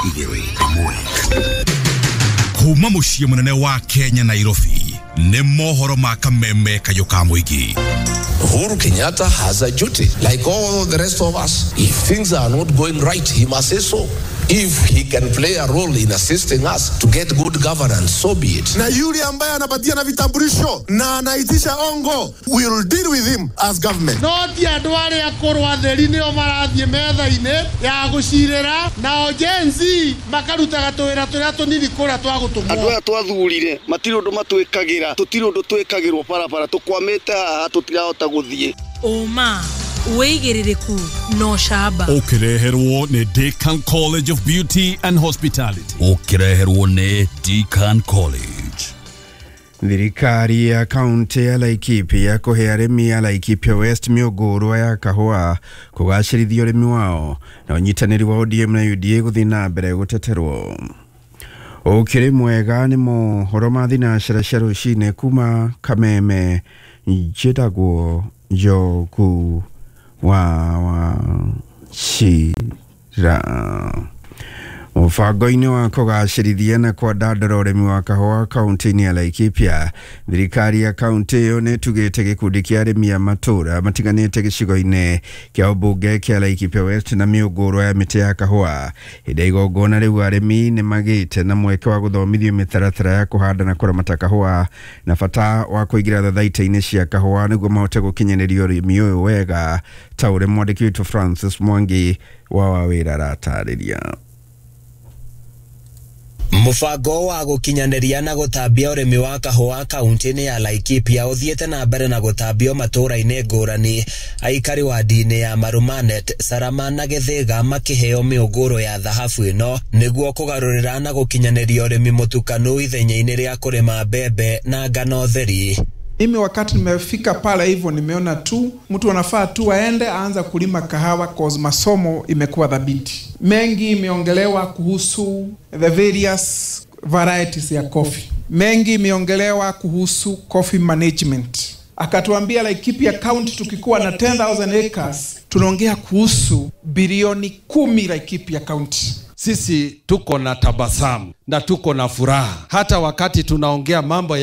igiri amwe. Kuma muciĩ munene wa Kenya Nairobi nĩ mohoro ma kameme kayoka muigi. Uhuru Kenyatta has a duty, like all the rest of us. If things are not going right, he must say so. If he can play a role in assisting us to get good governance, so be it. Na yule ambaye anapatia na vitambulisho na anaitisha ongo, we will deal with him as government. Noti andu ari akorwa theri nio marathie metha-ine ya gucirira na ojenzi makaruta gatwira turia tunini kuria twa gutumwo. Andu aya twathurire matiri undu matwikagira, tutiri undu twikagirwo barabara tukwamite haha tutirahota guthie. Oma weigiririku no shaba Ukireherwo ni Deakin College of Beauty and Hospitality. Ukireherwo ni Deakin College. Thirikari ya kaunti ya Laikipia kuhe arimi ya Laikipia West miogoro ya kahua kugacirithia urimi wao na unyitaniri wa ODM na UDA guthii na mbere guteterwo. Ukiri mwega ni mohoro ma thinacara cia rucine kuma Kameme njitagwo Njogu wa Shira. Mubango-inĩ wa kũgacĩrithia na kwandandũra ũrĩmi wa kahũa kaunti-inĩ ya Laikipia, thirikari ya kaunti ĩyo nĩ ĩtugĩte gĩkundi kĩa arĩmi a matũũra matiganĩte gĩcigo-inĩ kĩa ũmbunge kĩa Laikipia West na mĩũngũrwa ya mĩtĩ ya kahũa. Hĩndĩ ya igongona rĩu arĩmi nĩ magĩte na mweke wa gũthomithio mĩtaratara ya kũhanda na kũramata kahũa na bata wa kũingĩra thathaitĩ-inĩ cia kahũa nĩguo mahote gũkinyanĩria ũrĩmi ũyũ wega, ta ũrĩa mwandĩki witũ Francis Mwangi wa Wawĩra aratarĩria. Mubango wa gukinyanĩria na gũtambia ũrĩmi wa kahũa kaunti-inĩ ya Laikipia ũthiĩte na mbere na gũtambio matũũra-inĩ ngũrani. Aikari wa ndini ya Marumanet, Sarama na Gĩthĩga makĩheo mĩũngũrwa ya thahabu ĩno nĩguo kũgarũrĩra na gũkinyanĩria ũrĩmi mũtukanu ithenya-inĩ rĩa kũrĩma mbembe na ngano theri. Mimi wakati nimefika pala hivyo nimeona tu mtu anafaa tu aende aanza kulima kahawa cause masomo imekuwa dhabiti. Mengi imeongelewa kuhusu the various varieties ya coffee. Mengi imeongelewa kuhusu coffee management. Akatuambia Laikipia County tukikuwa na 10,000 acres tunaongea kuhusu bilioni 10 Laikipia County. Sisi tuko na tabasamu na tuko na furaha hata wakati tunaongea mambo